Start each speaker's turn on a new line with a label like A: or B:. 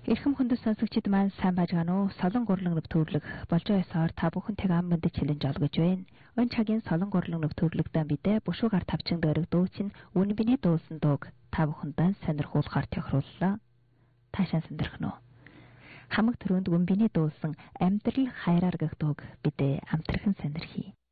A: Эрхэм хүндэт сонсогчид маань сайн байжгаана уу? Солон гурлан нэвтрүүлэг болж байсаар та бүхэнтэйгээ ам мэд чилэнж олгож байна. Энэ цагийн солон гурлан нэвтрүүлэгтээ бидээ бушуугаар тавчин дөрөг дуучин үнэн биний дуулсан дууг та бүхэндээ сонирхуулахаар тохирууллаа. Таашаа сонирхно уу? Хамаг төрөнд үнэн биний дуулсан амьдрал хайраар гэх дууг бидээ амтрхан сонирхий.